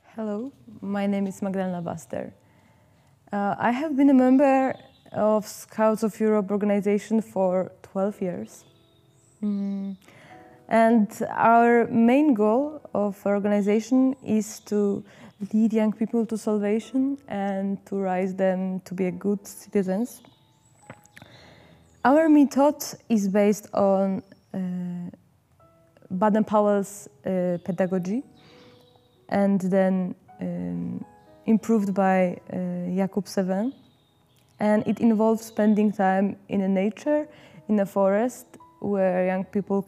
Hello, my name is Magdalena Baster. I have been a member of Scouts of Europe organization for 12 years. And our main goal of our organization is to lead young people to salvation and to raise them to be good citizens. Our method is based on Baden-Powell's pedagogy, and then improved by Jakub Seven. And it involves spending time in nature, in a forest, where young people